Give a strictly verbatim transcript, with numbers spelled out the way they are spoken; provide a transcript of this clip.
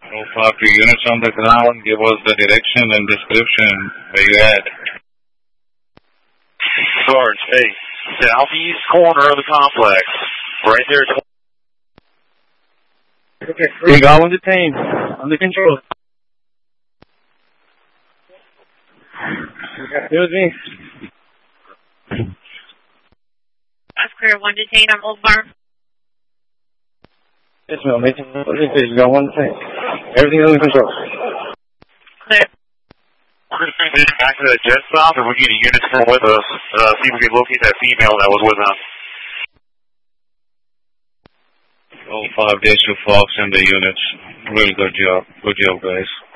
Oh, five two units on the ground. Give us the direction and description where you at. Sarge, hey, southeast corner of the complex. Right there. Okay, you got one detained. Under control. Excuse me. That's clear. One detained on Old Barn. Yes, ma'am. You got one thing. Everything's under control. Clear. We're going to send it back to that jet stop, and we get a unit still with us. Uh, see if we can locate that female that was with us. Oh, five days to Fox and the units. Really good job. Good job, guys.